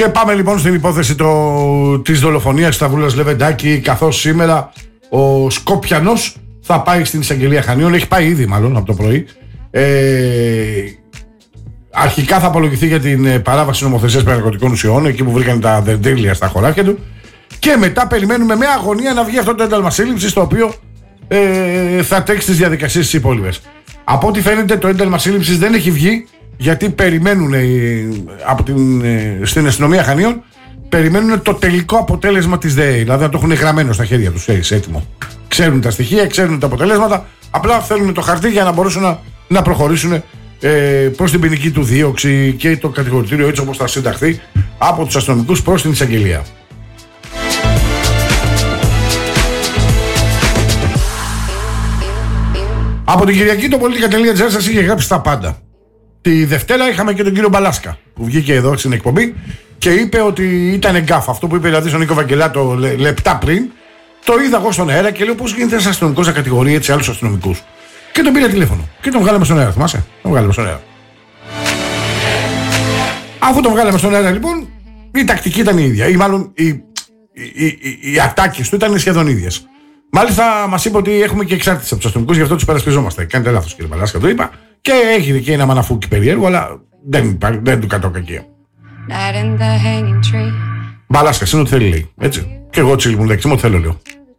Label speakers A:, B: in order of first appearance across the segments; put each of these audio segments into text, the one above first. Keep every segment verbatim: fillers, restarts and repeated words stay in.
A: Και πάμε λοιπόν στην υπόθεση το, της δολοφονίας Σταυρούλας Λεβεντάκη, καθώς σήμερα ο Σκοπιανός θα πάει στην εισαγγελία Χανίων. Έχει πάει ήδη μάλλον από το πρωί. Ε, αρχικά θα απολογηθεί για την παράβαση νομοθεσίας περί ναρκωτικών ουσιών, εκεί που βρήκαν τα δεντρίλια στα χωράφια του. Και μετά περιμένουμε με αγωνία να βγει αυτό το ένταλμα σύλληψης, το οποίο ε, θα τρέξει τις διαδικασίες τις υπόλοιπες. Από ό,τι φαίνεται το ένταλμα σύλληψης δεν έχει βγει, γιατί περιμένουν ε, από την, ε, στην αστυνομία Χανίων, περιμένουν το τελικό αποτέλεσμα της ΔΕΗ. Δηλαδή να το έχουν γραμμένο στα χέρια τους, ξέρεις, έτοιμο. Ξέρουν τα στοιχεία, ξέρουν τα αποτελέσματα, απλά θέλουν το χαρτί για να μπορέσουν να, να προχωρήσουν ε, προς την ποινική του δίωξη και το κατηγορητήριο, έτσι όπως θα συνταχθεί από τους αστυνομικούς, προς την εισαγγελία. Από την Κυριακή το Politica.gr σας είχε γράψει τα πάντα. Τη Δευτέρα είχαμε και τον κύριο Μπαλάσκα που βγήκε εδώ στην εκπομπή και είπε ότι ήταν γκάφ. Αυτό που είπε δηλαδή στον Νίκο Βαγγελάτο λε, λεπτά πριν, το είδα εγώ στον αέρα και λέω πώς γίνεται ένας αστυνομικός να κατηγορεί έτσι άλλους αστυνομικούς. Και τον πήρε τηλέφωνο και τον βγάλαμε στον αέρα. Θυμάσαι, τον βγάλαμε στον αέρα. Αφού τον βγάλαμε στον αέρα λοιπόν, η τακτική ήταν η ίδια. Ή μάλλον οι, οι, οι, οι, οι ατάκες του ήταν σχεδόν ίδιες. Μάλιστα μας είπε ότι έχουμε και εξάρτηση από τους αστυνομικούς, γι' αυτό τους περασπιζόμαστε. Κάνετε λάθος κύριε Μπαλάσκα, το είπα. Και έγινε και ένα μαναφούκι περίεργο, αλλά δεν, δεν του κατώ κακία. Μπαλάσκα, είναι ό,τι θέλει λέει. Έτσι. Και εγώ τσίλι μου δεξί μου, ό,τι θέλω λέω.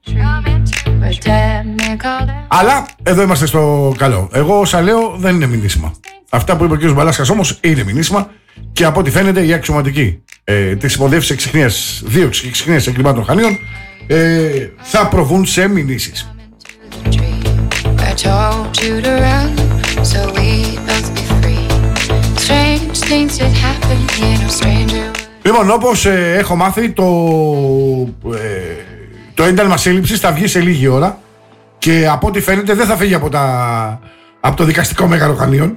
A: Αλλά εδώ είμαστε στο καλό. Εγώ όσα λέω δεν είναι μηνύσιμα. Αυτά που είπε ο κ. Μπαλάσκας όμως είναι μηνύσιμα και από ό,τι φαίνεται οι αξιωματικοί ε, της υποδεύσης εξιχνίας, δίωξης και εξιχνίας εγκλημάτων Χανίων ε, θα προβούν σε μηνύσεις. Λοιπόν, όπως ε, έχω μάθει, το, ε, το ένταλμα σύλληψης θα βγει σε λίγη ώρα και από ό,τι φαίνεται δεν θα φύγει από, τα, από το δικαστικό μέγαρο Χανίων.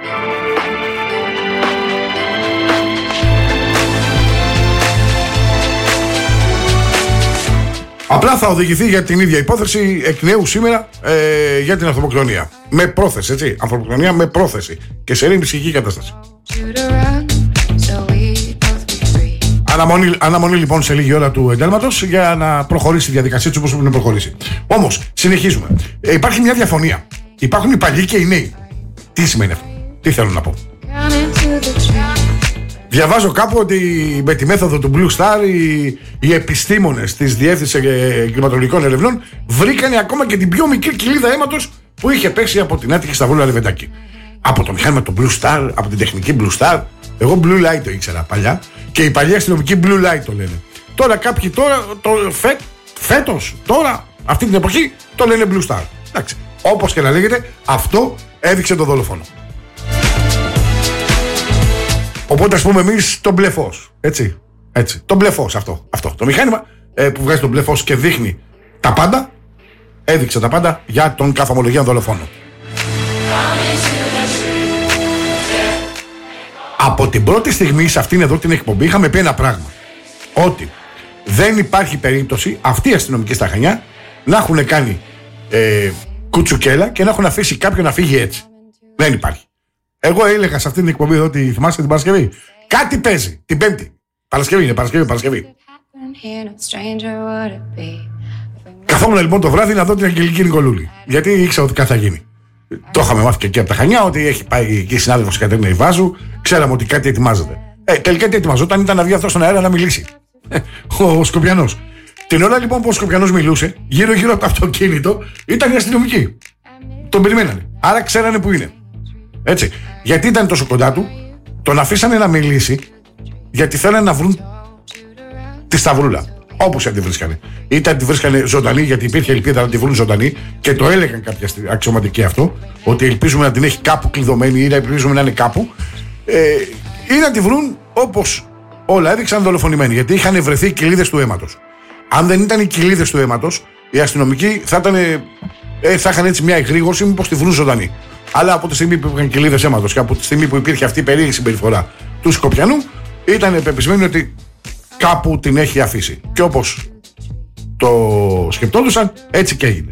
A: Απλά θα οδηγηθεί για την ίδια υπόθεση εκ νέου σήμερα ε, για την ανθρωποκτονία. Με πρόθεση, έτσι. Ανθρωποκτονία με πρόθεση και σε ειρήνη ψυχική κατάσταση. Αναμονή, αναμονή λοιπόν σε λίγη ώρα του εντάλματος για να προχωρήσει η διαδικασία του όπως πρέπει να προχωρήσει. Όμως, συνεχίζουμε. Ε, υπάρχει μια διαφωνία. Υπάρχουν οι παλιοί και οι νέοι. Τι σημαίνει αυτό, τι θέλω να πω. Διαβάζω κάπου ότι με τη μέθοδο του Blue Star οι, οι επιστήμονες της Διεύθυνσης Εγκληματολογικών Ερευνών βρήκανε ακόμα και την πιο μικρή κοιλίδα αίματος που είχε πέσει από την άτυχη Σταυρούλα Λεβεντάκη. Από το μηχάνημα του Blue Star, από την τεχνική Blue Star. Εγώ Blue Light το ήξερα παλιά και οι παλιοί αστυνομικοί Blue Light το λένε. Τώρα κάποιοι τώρα, το φε, φέτος, τώρα, αυτή την εποχή το λένε Blue Star. Εντάξει, όπως και να λέγεται, αυτό έδειξε το δολοφόνο. Οπότε ας πούμε εμείς το μπλε φως, έτσι, έτσι, το μπλε φως αυτό, αυτό, το μηχάνημα ε, που βγάζει το μπλε φως και δείχνει τα πάντα, έδειξε τα πάντα για τον καθομολογία δολοφόνο. Από την πρώτη στιγμή σε αυτήν εδώ την εκπομπή είχαμε πει ένα πράγμα, ότι δεν υπάρχει περίπτωση αυτοί οι αστυνομικοί στα Χανιά να έχουν κάνει ε, κουτσουκέλα και να έχουν αφήσει κάποιον να φύγει έτσι. Δεν υπάρχει. Εγώ έλεγα σε αυτήν την εκπομπή εδώ ότι θυμάστε την Παρασκευή. Κάτι παίζει την Πέμπτη. Παρασκευή είναι, Παρασκευή, Παρασκευή. Καθόμουν λοιπόν το βράδυ να δω την Αγγελική Νικολούλη. Γιατί ήξερα ότι κάτι θα γίνει. Το είχαμε μάθει και εκεί από τα Χανιά, ότι έχει πάει εκεί η συνάδελφος η Κατερίνα Ιβάζου. Ξέραμε ότι κάτι ετοιμάζεται. Ε, τελικά τι ετοιμαζόταν, ήταν να βγει αυτό στον αέρα να μιλήσει. Ε, ο, ο Σκοπιανός. Την ώρα λοιπόν που ο Σκοπιανός μιλούσε, γύρω-γύρω από το αυτοκίνητο ήταν οι αστυνομικοί. Τον περιμένανε. Άρα ξέρανε που είναι. Έτσι. Γιατί ήταν τόσο κοντά του, τον αφήσανε να μιλήσει, γιατί θέλανε να βρουν τη Σταυρούλα. Όπως αν τη βρίσκανε. Είτε αν τη βρίσκανε ζωντανή, γιατί υπήρχε ελπίδα να τη βρουν ζωντανή και το έλεγαν κάποια αξιωματικοί αυτό, ότι ελπίζουμε να την έχει κάπου κλειδωμένη ή να ελπίζουμε να είναι κάπου, ε, ή να τη βρουν όπως όλα έδειξαν δολοφονημένη. Γιατί είχαν βρεθεί κοιλίδες του αίματος. Αν δεν ήταν οι κοιλίδες του αίματος, οι αστυνομικοί θα, ήταν, ε, θα είχαν έτσι μια εγρήγορση μήπως τη βρουν ζωντανή. Αλλά από τη στιγμή που υπήρχαν κοιλίδες αίματος και από τη στιγμή που υπήρχε αυτή η περίεργη συμπεριφορά του Σκοπιανού, ήταν πεπισμένοι ότι κάπου την έχει αφήσει. Και όπως το σκεπτόντουσαν, έτσι και έγινε.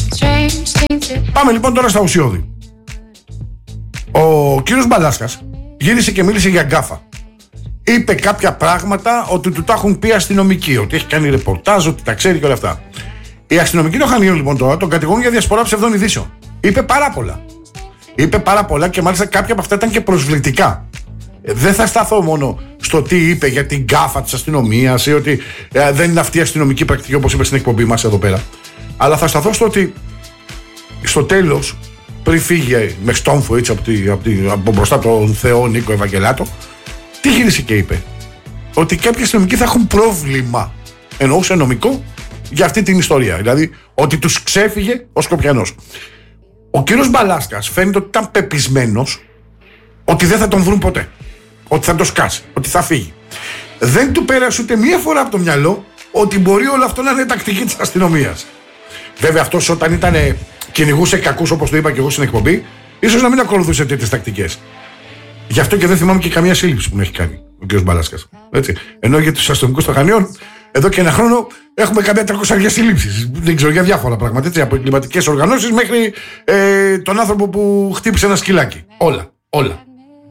A: Πάμε λοιπόν τώρα στα ουσιώδη. Ο κύριος Μπαλάσκας γύρισε και μίλησε για γκάφα. Είπε κάποια πράγματα ότι του τα έχουν πει αστυνομικοί, ότι έχει κάνει ρεπορτάζ, ότι τα ξέρει και όλα αυτά. Οι αστυνομικοί των Χανίων λοιπόν τώρα τον κατηγορούν για διασπορά ψευδών ειδήσεων. Είπε πάρα πολλά. Είπε πάρα πολλά και μάλιστα κάποια από αυτά ήταν και προσβλητικά. Δεν θα σταθώ μόνο στο τι είπε για την γκάφα της αστυνομίας ή ότι ε, δεν είναι αυτή η αστυνομική πρακτική όπως είπε στην εκπομπή μας εδώ πέρα. Αλλά θα σταθώ στο ότι στο τέλος, πριν φύγει με στόμφο έτσι από, τη, από, τη, από μπροστά από τον Θεό Νίκο Ευαγγελάτο, τι γύρισε και είπε? Ότι κάποιοι αστυνομικοί θα έχουν πρόβλημα, εννοούσε νομικό, για αυτή την ιστορία. Δηλαδή ότι τους ξέφυγε ο Σκοπιανός. Ο κύριος Μπαλάσκας φαίνεται ότι ήταν πεπισμένος ότι δεν θα τον βρουν ποτέ. Ότι θα το σκάσει, ότι θα φύγει. Δεν του πέρασε ούτε μία φορά από το μυαλό ότι μπορεί όλο αυτό να είναι τακτική της αστυνομίας. Βέβαια αυτός όταν ήταν κυνηγούσε κακούς, όπως το είπα και εγώ στην εκπομπή, ίσως να μην ακολουθούσε τέτοιες τακτικές. Γι' αυτό και δεν θυμάμαι και καμία σύλληψη που μου έχει κάνει ο κ. Μπαλάσκας. Έτσι. Ενώ για τους αστυνομικούς των Χανίων, εδώ και ένα χρόνο έχουμε καμία τριακόσιες σύλληψεις. Δεν ξέρω, για διάφορα πράγματα. Έτσι, από εγκληματικές οργανώσεις μέχρι ε, τον άνθρωπο που χτύπησε ένα σκυλάκι. Όλα. Όλα.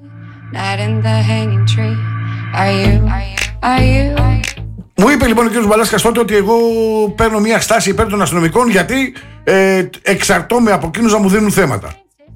A: Μου είπε λοιπόν ο κ. Μπαλάσκας τότε ότι εγώ παίρνω μια στάση υπέρ των αστυνομικών γιατί ε, εξαρτώμαι από εκείνους να μου δίνουν θέματα.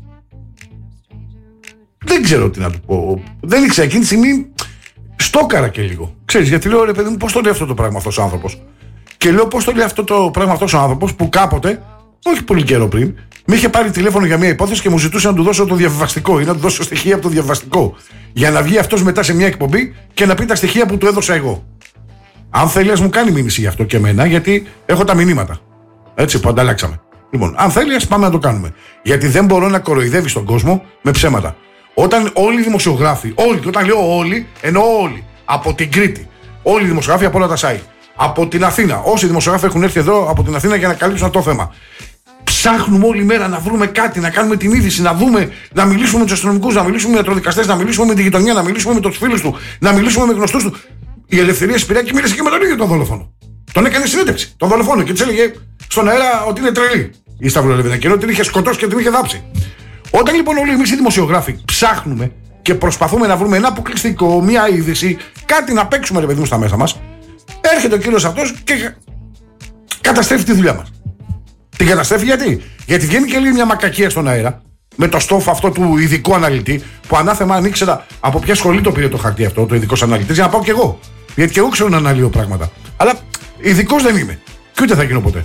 A: Δεν ξέρω τι να του πω. Δεν ήξερα εκείνη τη στιγμή. Στόκαρα και λίγο. Ξέρεις, γιατί λέω ρε παιδί μου, πώς το λέει αυτό το πράγμα αυτός ο άνθρωπος. Και λέω πώς το λέει αυτό το πράγμα αυτός ο άνθρωπος που κάποτε, όχι πολύ καιρό πριν, με είχε πάρει τηλέφωνο για μια υπόθεση και μου ζητούσε να του δώσω το διαβιβαστικό ή να του δώσω στοιχεία από το διαβιβαστικό. Για να βγει αυτός μετά σε μια εκπομπή και να πει τα στοιχεία που του έδωσα εγώ. Αν θέλει, ας μου κάνει μήνυση γι' αυτό και εμένα, γιατί έχω τα μηνύματα. Έτσι που ανταλλάξαμε. Λοιπόν, αν θέλει, ας πάμε να το κάνουμε. Γιατί δεν μπορώ να κοροϊδεύει τον κόσμο με ψέματα. Όταν όλοι οι δημοσιογράφοι, όλοι, και όταν λέω όλοι, εννοώ όλοι, από την Κρήτη, όλοι οι δημοσιογράφοι από όλα τα site, από την Αθήνα, όσοι δημοσιογράφοι έχουν έρθει εδώ από την Αθήνα για να καλύψουν αυτό το θέμα. Ψάχνουμε όλη μέρα να βρούμε κάτι, να κάνουμε την είδηση, να δούμε, να μιλήσουμε με τους αστυνομικούς, να μιλήσουμε με ιατροδικαστές, να μιλήσουμε με τη γειτονιά, να μιλήσουμε με τους φίλους του, να μιλήσουμε με γνωστούς του. Η Ελευθερία Σπυράκη μίλησε και με τον ίδιο τον δολοφόνο. Τον έκανε συνέντευξη, τον δολοφόνο και της έλεγε στον αέρα ότι είναι τρελή η Σταυρολεβίδα, ενώ την είχε σκοτώσει και την είχε δάψει. Όταν λοιπόν όλοι εμείς οι δημοσιογράφοι ψάχνουμε και προσπαθούμε να βρούμε ένα αποκλειστικό, μια είδηση, κάτι να παίξουμε ρε παιδί μου στα μέσα μας, έρχεται ο κύριος αυτός και καταστρέφει τη δουλειά μας. Την καταστρέφει γιατί? Γιατί βγαίνει και λέει μια μακακία στον αέρα, με το στόφο αυτό του ειδικού αναλυτή, που ανάθεμα αν ήξερα από ποια σχολή το πήρε το χαρτί αυτό, το ειδικός αναλυτής, για να πάω κι εγώ. Γιατί και εγώ ξέρω να αναλύω πράγματα. Αλλά ειδικός δεν είμαι. Και ούτε θα γίνω ποτέ.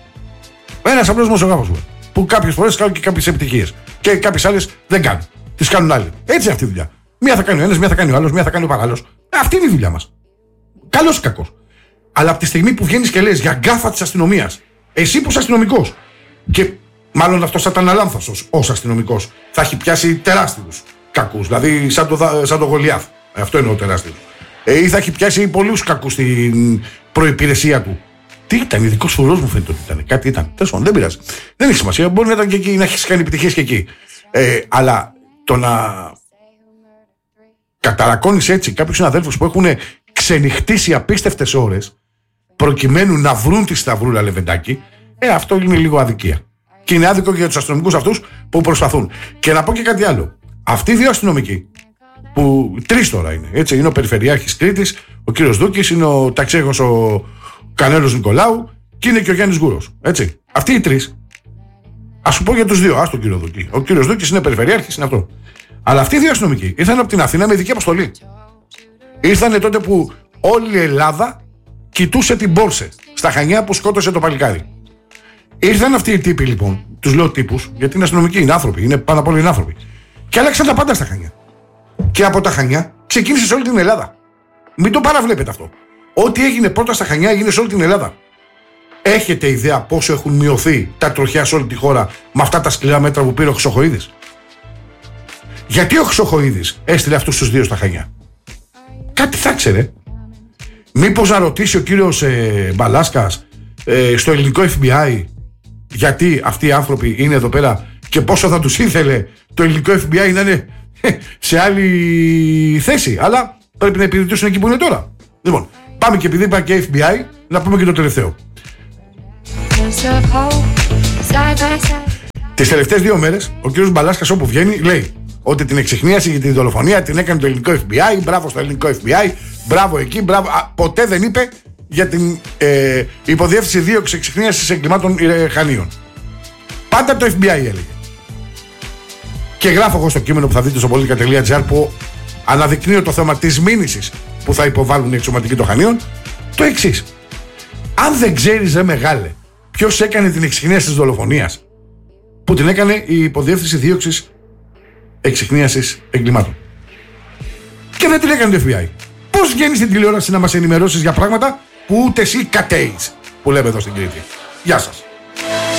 A: Ένας απλός δημοσιογράφος που κάποιες φορές κάνουν και κάποιες επιτυχίες. Και κάποιες άλλες δεν κάνουν. Τις κάνουν άλλοι. Έτσι είναι αυτή η δουλειά. Μία θα κάνει ο ένας, μία θα κάνει ο άλλος, μία θα κάνει ο παράλληλος. Αυτή είναι η δουλειά μας. Καλός ή κακός. Αλλά από τη στιγμή που βγαίνεις και λες για γκάφα της αστυνομίας, εσύ που είσαι αστυνομικός, και μάλλον αυτός θα ήταν λάθος ως αστυνομικός, θα έχει πιάσει τεράστιους κακούς. Δηλαδή σαν το, σαν το Γολιάθ. Αυτό εννοώ τεράστιο. Ε, ή θα έχει πιάσει πολλούς κακούς στην προϋπηρεσία του. Τι ήταν, ειδικός φουρός μου φαίνεται ότι ήταν. Κάτι ήταν. Τέλος πάντων, δεν πειράζει. Δεν έχει σημασία. Μπορεί να ήταν και εκεί, να έχει κάνει επιτυχίες και εκεί. Ε, αλλά το να καταρακώνεις έτσι κάποιους συναδέλφους που έχουν ξενυχτήσει απίστευτες ώρες προκειμένου να βρουν τη Σταυρούλα Λεβεντάκη, ε, αυτό είναι λίγο αδικία. Και είναι άδικο και για τους αστυνομικούς αυτούς που προσπαθούν. Και να πω και κάτι άλλο. Αυτοί οι δύο αστυνομικοί, που τρεις τώρα είναι, έτσι, είναι ο Περιφερειάρχης Κρήτης, ο κύριος Δούκης, είναι ο ταξίγος ο Κανέλος Νικολάου και είναι και ο Γιάννης Γκούρος. Έτσι. Αυτοί οι τρεις, ας σου πω για τους δύο, ας τον κύριο Δούκη. Ο κύριος Δούκης είναι Περιφερειάρχης, είναι αυτό. Αλλά αυτοί οι δύο αστυνομικοί ήρθαν από την Αθήνα με ειδική αποστολή. Ήρθανε τότε που όλη η Ελλάδα κοιτούσε την Πόρσε στα Χανιά που σκότωσε το παλικάρι. Ήρθαν αυτοί οι τύποι λοιπόν, τους λέω τύπους, γιατί είναι αστυνομικοί, είναι άνθρωποι, είναι πάνω απ' όλα είναι άνθρωποι. Και άλλαξαν τα πάντα στα Χανιά. Και από τα Χανιά ξεκίνησε σε όλη την Ελλάδα. Μην το παραβλέπετε αυτό. Ό,τι έγινε πρώτα στα Χανιά έγινε σε όλη την Ελλάδα. Έχετε ιδέα πόσο έχουν μειωθεί τα τροχιά σε όλη τη χώρα με αυτά τα σκληρά μέτρα που πήρε ο Χρυσοχοΐδης? Γιατί ο Χρυσοχοΐδης έστειλε αυτούς τους δύο στα Χανιά? Κάτι θα ξέρε. Μήπως να ρωτήσει ο κύριος ε, Μπαλάσκας ε, στο ελληνικό εφ μπι άι γιατί αυτοί οι άνθρωποι είναι εδώ πέρα και πόσο θα τους ήθελε το ελληνικό εφ μπι άι να είναι σε άλλη θέση. Αλλά πρέπει να υπηρετήσουν εκεί που είναι τώρα. Λοιπόν, πάμε και επειδή είπα και εφ μπι άι, να πούμε και το τελευταίο. Τις τελευταίες δύο μέρες ο κύριος Μπαλάσκας όπου βγαίνει λέει ότι την εξιχνίαση για τη δολοφονία την έκανε το ελληνικό εφ μπι άι. Μπράβο στο ελληνικό εφ μπι άι. Μπράβο εκεί. Μπράβο. Α, ποτέ δεν είπε για την ε, υποδιεύθυνση δίωξη εξιχνίαση εγκλημάτων ε, Χανίων. Πάντα το εφ μπι άι έλεγε. Και γράφω εγώ στο κείμενο που θα δείτε στο πολιτικά τελεία τζι άρ που αναδεικνύω το θέμα της μήνυσης που θα υποβάλουν οι εξωματικοί των Χανίων το εξής. Αν δεν ξέρεις, ρε μεγάλε, ποιος έκανε την εξιχνίαση της δολοφονίας, που την έκανε η υποδιεύθυνση δίωξης εξιχνίασης εγκλημάτων, και δεν την έκανε το εφ μπι άι, πώς βγαίνεις στην τηλεόραση να μας ενημερώσεις για πράγματα που ούτε εσύ κατέεις, που λέμε εδώ στην Κρήτη? Γεια σας.